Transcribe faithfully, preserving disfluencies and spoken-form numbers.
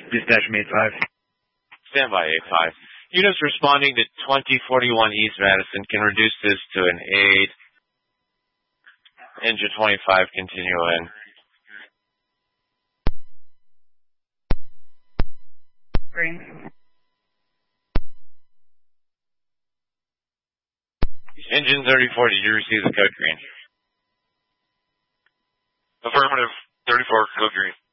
Dispatch eight five. Stand by, eight five. Units responding to twenty forty-one East Madison can reduce this to an eight. Engine twenty-five, continue in. Green. Engine thirty-four, did you receive the code green? Affirmative, thirty-four, code green.